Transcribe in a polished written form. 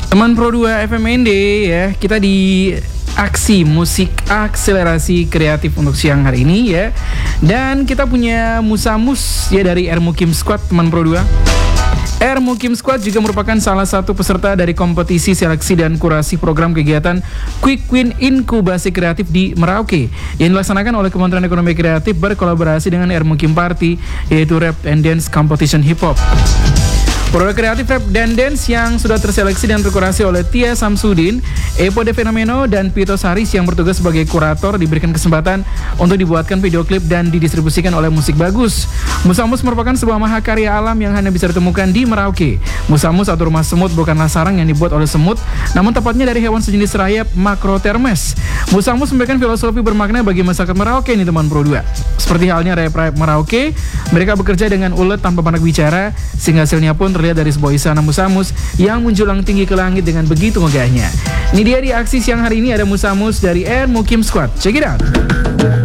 Teman Pro 2 FMND ya, kita di aksi musik akselerasi kreatif untuk siang hari ini ya. Dan kita punya Musamus ya dari R Mukim Squad, teman Pro 2. R Mukim Squad juga merupakan salah satu peserta dari kompetisi seleksi dan kurasi program kegiatan Quick Win Inkubasi Kreatif di Merauke yang dilaksanakan oleh Kementerian Ekonomi Kreatif berkolaborasi dengan R Mukim Party, yaitu Rap and Dance Competition Hip Hop. Produk kreatif rap dan dance yang sudah terseleksi dan terkurasi oleh Tia Samsudin, Epo De Fenomeno, dan Pito Saris yang bertugas sebagai kurator diberikan kesempatan untuk dibuatkan video klip dan didistribusikan oleh Musik Bagus. Musamus merupakan sebuah mahakarya alam yang hanya bisa ditemukan di Merauke. Musamus atau rumah semut bukanlah sarang yang dibuat oleh semut, namun tepatnya dari hewan sejenis rayap Macrothermes. Musamus memberikan filosofi bermakna bagi masyarakat Merauke ini, teman Pro 2. Seperti halnya rayap-rayap Merauke, mereka bekerja dengan ulet tanpa banyak bicara, sehingga hasilnya pun terlihat dari sebuah isana Musamus yang menjulang tinggi ke langit dengan begitu megahnya. Ini dia di aksi siang hari ini, ada Musamus dari R Mukim Squad. Check it out.